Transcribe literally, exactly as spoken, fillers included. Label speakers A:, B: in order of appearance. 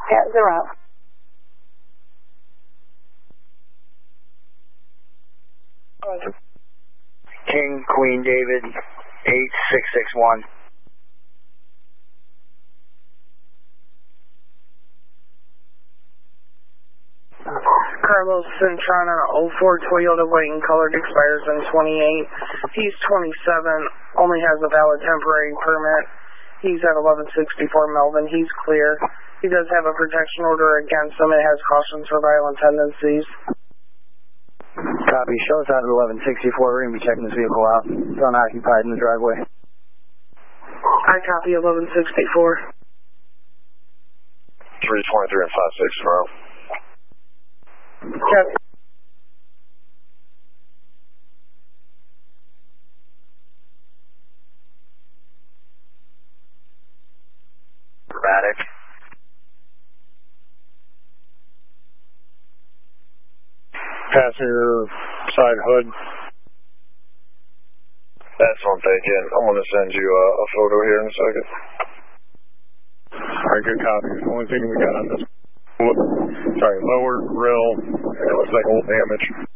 A: Pat zero.
B: King, Queen, David, eight six six one.
C: Carlos Cintron on an oh four Toyota white and colored, expires in twenty-eight. He's twenty-seven, only has a valid temporary permit. He's at eleven sixty-four Melvin. He's clear. He does have a protection order against him. It has cautions for violent tendencies.
B: Copy. Show us out at eleven sixty-four. We're going to be checking this vehicle out. It's unoccupied in the driveway.
C: I copy eleven sixty-four.
D: three twenty-three and five six tomorrow.
C: Copy.
B: Dramatic.
D: Passenger side hood. Excellent, thank you. I'm going to send you a, a photo here in a second. Alright, good copy. The only thing we got on this, sorry, lower grill, it looks like old damage.